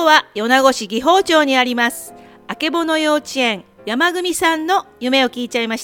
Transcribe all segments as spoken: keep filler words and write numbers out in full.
は米子市岐宝町にありますあけぼの幼稚園山組さんの夢を聞いちゃいました。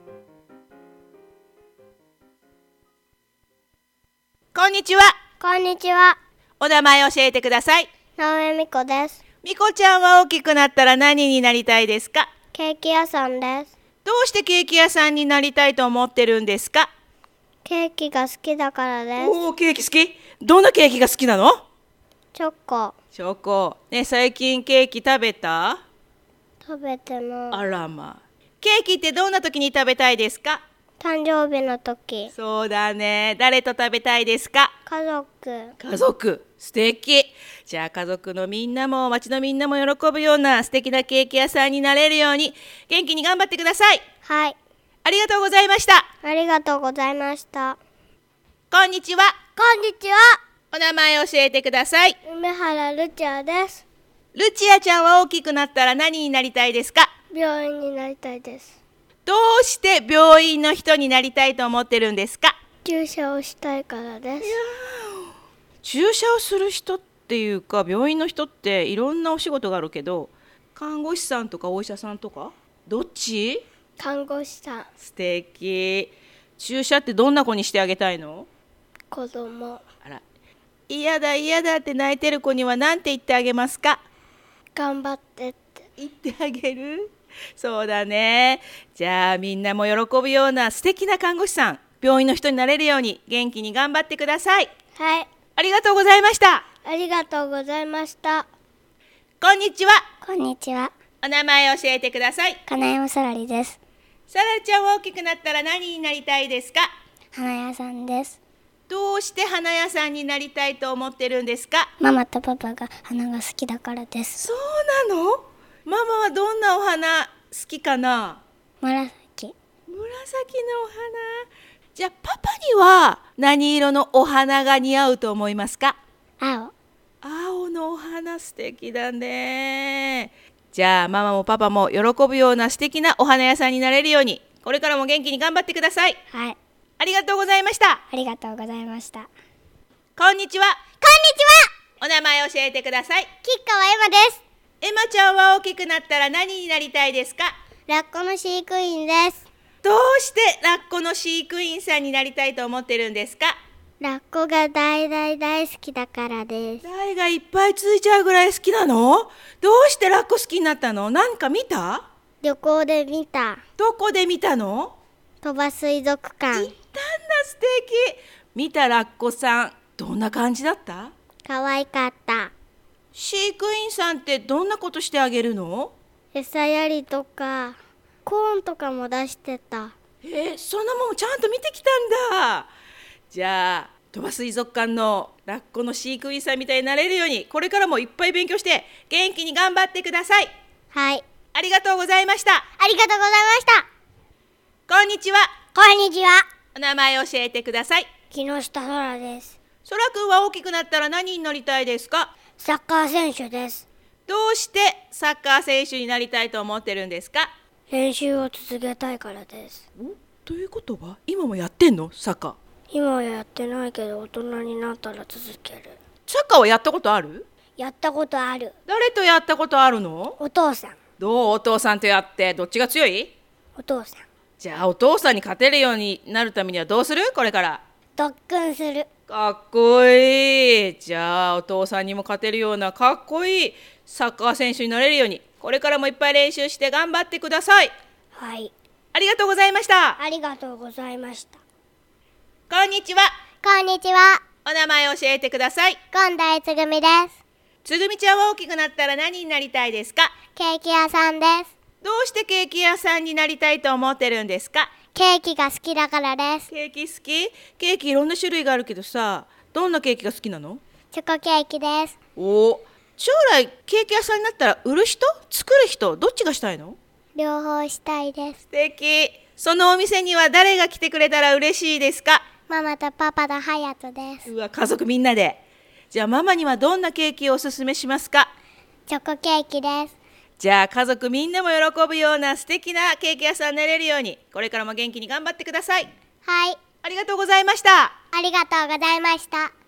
こんにちは。 こんにちは。 お名前教えてください。 直江美子です。 みこちゃんは大きくなったら何になりたいですか？ ケーキ屋さんです。 どうしてケーキ屋さんになりたいと思ってるんですか？ ケーキが好きだからです。 おー、ケーキ好き？どんなケーキが好きなの？ チョコ。 チョコ。ね、最近ケーキ食べた？ 食べても。 あらまあ。ケーキってどんな時に食べたいですか？ 誕生日の時。 そうだね。誰と食べたいですか？ 家族。 家族。素敵。じゃあ家族のみんなも町のみんなも喜ぶような素敵なケーキ屋さんになれるように元気に頑張ってください。 はい。 ありがとうございました。 ありがとうございました。 こんにちは。 こんにちは。 お名前教えてください。 梅原ルチアです。 ルチアちゃんは大きくなったら何になりたいですか？ 病院になりたいです。 どうして病院の人になりたいと思ってるんですか？ 注射をしたいからです。 注射をする人っていうか病院の人っていろんなお仕事があるけど、看護師さんとかお医者さんとかどっち？ 看護師さん。 素敵。注射ってどんな子にしてあげたいの？ 子供。 あら、嫌だ嫌だって泣いてる子には何て言ってあげますか？ 頑張ってって言ってあげる？そうだね。じゃあみんなも喜ぶような素敵な看護師さん、病院の人になれるように元気に頑張ってください。 はい。 ありがとうございました。 ありがとうございました。 こんにちは。 こんにちは。 お名前教えてください。 金山さらりです。 さらりちゃんは大きくなったら何になりたいですか？ 花屋さんです。 どうして花屋さんになりたいと思ってるんですか？ ママとパパが花が好きだからです。 そうなの？ママはどんなお花好きかな？ 紫。 紫のお花。じゃあパパには何色のお花が似合うと思いますか？ 青。 青のお花素敵だね。じゃあママもパパも喜ぶような素敵なお花屋さんになれるようにこれからも元気に頑張ってください。 はい。 ありがとうございました。 ありがとうございました。 こんにちは。 こんにちは。 お名前教えてください。 吉川エマです。 エマちゃんは大きくなったら何になりたいですか？ ラッコの飼育員です。 どうしてラッコの飼育員さんになりたいと思ってるんですか？ ラッコが大大大好きだからです。 大がいっぱいついちゃうぐらい好きなの？どうしてラッコ好きになったの？何か見た？ 旅行で見た。 どこで見たの？ 鳥羽水族館。 行ったんだ、素敵。見たラッコさんどんな感じだった？ 可愛かった。 飼育員さんってどんなことしてあげるの？ 餌やりとかコーンとかも出してた。 えー、そんなもんちゃんと見てきたんだ。じゃあ鳥羽水族館のラッコの飼育員さんみたいになれるようにこれからもいっぱい勉強して元気に頑張ってください。 はい。 ありがとうございました。 ありがとうございました。 こんにちは。 こんにちは。 お名前教えてください。 木下空です。 そらくんは大きくなったら何になりたいですか？ サッカー選手です。 どうしてサッカー選手になりたいと思ってるんですか？ 練習を続けたいからです。 ということは今もやってんの？サッカー。 今はやってないけど大人になったら続ける。 サッカーはやったことある？ やったことある。 誰とやったことあるの？ お父さん。 どう？お父さんとやってどっちが強い？ お父さん。 じゃあお父さんに勝てるようになるためにはどうする？これから特訓する。 かっこいい。じゃあお父さんにも勝てるようなかっこいいサッカー選手になれるようにこれからもいっぱい練習して頑張ってください。 はい。 ありがとうございました。 ありがとうございました。 こんにちは。 こんにちは。 お名前教えてください。 権田つぐみです。 つぐみちゃんは大きくなったら何になりたいですか？ ケーキ屋さんです。 どうしてケーキ屋さんになりたいと思ってるんですか？ ケーキが好きだからです。 ケーキ好き？ケーキいろんな種類があるけどさ、どんなケーキが好きなの？ チョコケーキです。 おお、将来ケーキ屋さんになったら売る人？作る人？どっちがしたいの？ 両方したいです。 素敵。そのお店には誰が来てくれたら嬉しいですか？ ママとパパとハヤトです。 うわ、家族みんなで。じゃあママにはどんなケーキをおすすめしますか？ チョコケーキです。 じゃあ家族みんなも喜ぶような素敵なケーキ屋さんになれるようにこれからも元気に頑張ってください。 はい。 ありがとうございました。 ありがとうございました。